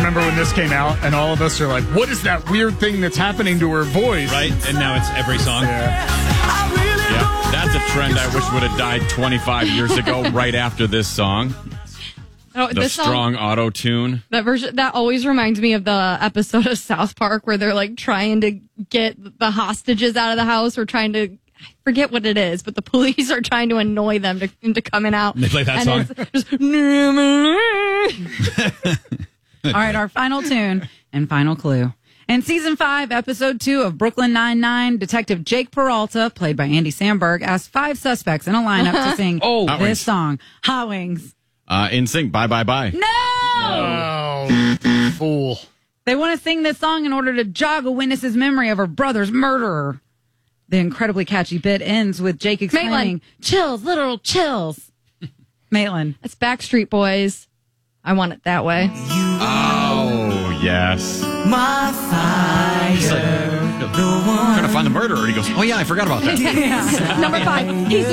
remember when this came out and all of us are like, what is that weird thing that's happening to her voice? Right, and now it's every song. Yeah. That's a trend I wish would have died 25 years ago, right after this song. Oh, The this strong song, auto-tune. that version, that always reminds me of the episode of South Park where they're like trying to get the hostages out of the house or trying to, I forget what it is, but the police are trying to annoy them into coming out. They play that song? It's just, All right, our final tune and final clue. In Season 5, Episode 2 of Brooklyn Nine-Nine, Detective Jake Peralta, played by Andy Samberg, asked 5 suspects in a lineup to sing Hot this Wings. song. Hot Wings. In sync. Bye, bye, bye. No! Oh, fool. They want to sing this song in order to jog a witness's memory of her brother's murderer. The incredibly catchy bit ends with Jake exclaiming, Maitland. chills, literal chills. Maitland. It's Backstreet Boys. I want it that way. Oh, yes. My fire. He's like, trying to find the murderer. He goes, oh, yeah, I forgot about that. Number 5. He's